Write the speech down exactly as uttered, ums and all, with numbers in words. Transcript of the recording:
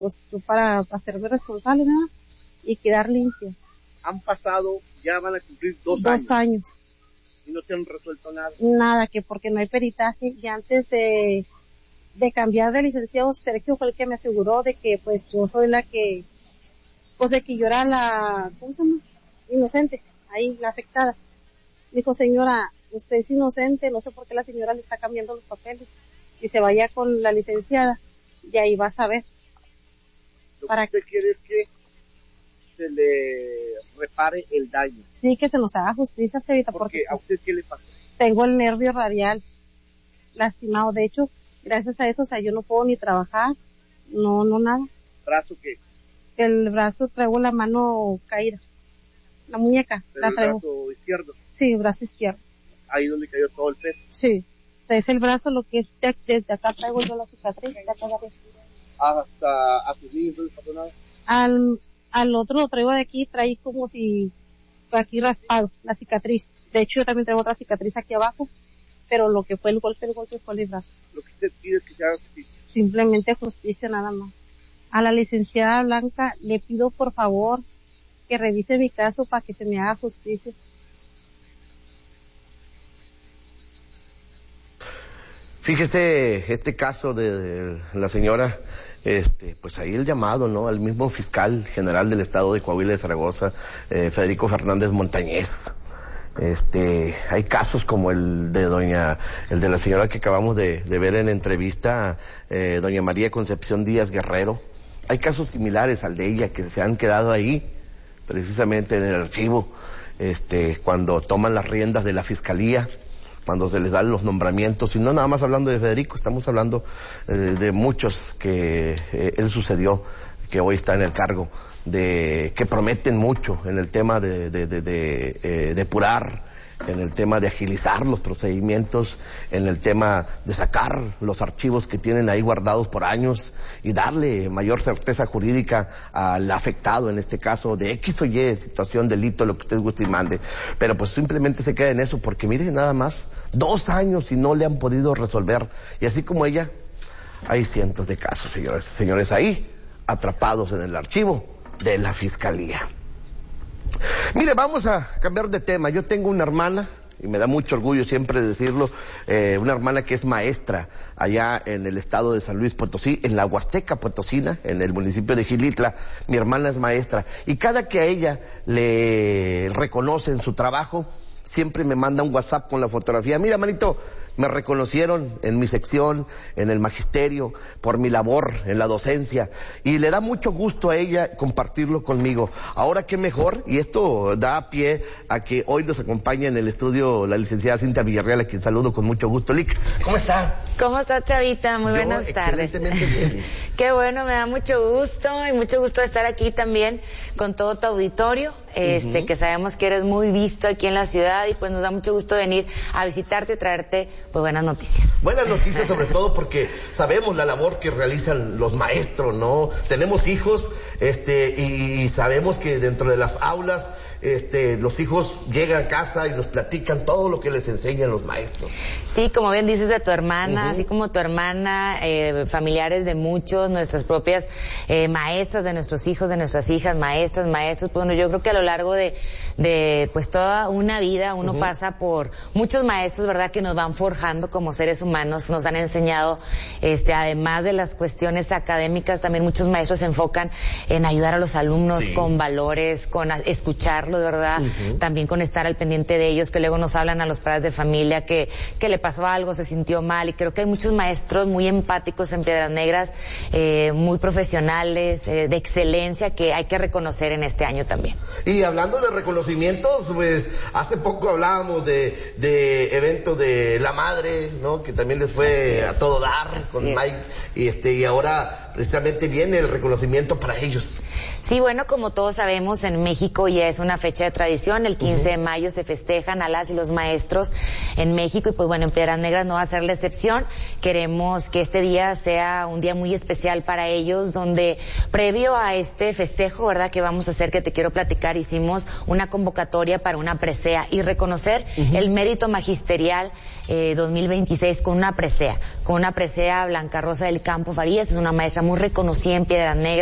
pues para hacerme responsable, ¿no? Y quedar limpias. Han pasado, ya van a cumplir dos, dos años. Dos años. Y no se han resuelto nada. Nada, que porque no hay peritaje. Y antes de, de cambiar de licenciado, Sergio fue el que me aseguró de que pues yo soy la que, pues de que yo era la, ¿cómo se llama? Inocente, ahí, la afectada. Dijo, señora, usted es inocente, no sé por qué la señora le está cambiando los papeles. Y se vaya con la licenciada, y ahí vas a ver. Lo para que usted quiere es que se le repare el daño. Sí, que se nos haga justicia, Fedita, porque, porque ¿a usted qué le pasó? Tengo el nervio radial lastimado. De hecho, gracias a eso, o sea, yo no puedo ni trabajar, no, no nada. ¿Brazo qué? El brazo, traigo la mano caída, la muñeca. ¿Pero la el traigo. brazo izquierdo? Sí, brazo izquierdo. Ahí donde cayó todo el peso. Sí, es el brazo, lo que es, de, desde acá traigo yo la cicatriz, de acá arriba. Hasta a tus niños no les pasó nada. Al, al otro lo traigo de aquí, traí como si aquí raspado, la cicatriz. De hecho, yo también traigo otra cicatriz aquí abajo, pero lo que fue el golpe, el golpe fue el brazo. Lo que usted pide es que se haga justicia. Simplemente justicia, nada más. A la licenciada Blanca le pido por favor que revise mi caso para que se me haga justicia. Fíjese, este caso de la señora, este, pues ahí el llamado, ¿no? Al mismo fiscal general del estado de Coahuila de Zaragoza, eh, Federico Fernández Montañez. Este, hay casos como el de doña, el de la señora que acabamos de, de ver en entrevista, eh, doña María Concepción Díaz Guerrero. Hay casos similares al de ella que se han quedado ahí, precisamente en el archivo, este, cuando toman las riendas de la fiscalía, cuando se les dan los nombramientos, y no nada más hablando de Federico, estamos hablando eh, de muchos que eh, él sucedió, que hoy está en el cargo, de que prometen mucho en el tema de, de, de, de eh, depurar, en el tema de agilizar los procedimientos, en el tema de sacar los archivos que tienen ahí guardados por años y darle mayor certeza jurídica al afectado, en este caso de X o Y, situación, delito, lo que usted guste y mande. Pero pues simplemente se queda en eso, porque mire, nada más, dos años y no le han podido resolver. Y así como ella, hay cientos de casos, señores, señores, ahí, atrapados en el archivo de la Fiscalía. Mire, vamos a cambiar de tema. Yo tengo una hermana, y me da mucho orgullo siempre decirlo, eh, una hermana que es maestra allá en el estado de San Luis Potosí, en la Huasteca Potosina, en el municipio de Xilitla. Mi hermana es maestra, y cada que a ella le reconocen su trabajo, siempre me manda un WhatsApp con la fotografía. Mira, manito, me reconocieron en mi sección, en el magisterio, por mi labor en la docencia, y le da mucho gusto a ella compartirlo conmigo. Ahora qué mejor, y esto da pie a que hoy nos acompañe en el estudio la licenciada Cintia Villarreal, a quien saludo con mucho gusto. Lic, ¿cómo está? ¿Cómo está, Chavita? Muy Yo, buenas tardes. Excelentemente bien. Qué bueno, me da mucho gusto, y mucho gusto estar aquí también con todo tu auditorio, este, uh-huh. que sabemos que eres muy visto aquí en la ciudad, y pues nos da mucho gusto venir a visitarte y traerte pues buenas noticias. Buenas noticias, sobre todo porque sabemos la labor que realizan los maestros, ¿no? Tenemos hijos, este, y sabemos que dentro de las aulas, este, los hijos llegan a casa y nos platican todo lo que les enseñan los maestros. Sí, como bien dices de tu hermana, uh-huh. así como tu hermana, eh, familiares de muchos, nuestras propias eh, maestras, de nuestros hijos, de nuestras hijas, maestras, maestros. Bueno, yo creo que a lo largo de, de pues toda una vida uno uh-huh. pasa por muchos maestros, ¿verdad?, que nos van forjando como seres humanos, nos han enseñado, este, además de las cuestiones académicas, también muchos maestros se enfocan en ayudar a los alumnos sí. con valores, con escucharlos, ¿verdad? Uh-huh. También con estar al pendiente de ellos, que luego nos hablan a los padres de familia que, que le pasó algo, se sintió mal, y creo que hay muchos maestros muy empáticos en Piedras Negras, eh, muy profesionales, eh, de excelencia, que hay que reconocer en este año también. Y hablando de reconocimientos, pues hace poco hablábamos de, de evento de la madre, ¿no?, que también les fue a todo dar con sí. Mike, y este, y ahora precisamente viene el reconocimiento para ellos. Sí, bueno, como todos sabemos, en México ya es una fecha de tradición, el quince uh-huh. de mayo se festejan a las y los maestros en México, y pues bueno, en Piedras Negras no va a ser la excepción. Queremos que este día sea un día muy especial para ellos, donde previo a este festejo, ¿verdad?, que vamos a hacer, que te quiero platicar, hicimos una convocatoria para una presea y reconocer uh-huh. el mérito magisterial eh, dos mil veintiséis con una presea, con una presea Blanca Rosa del Campo Farías, es una maestra está muy reconocida en Piedras Negras.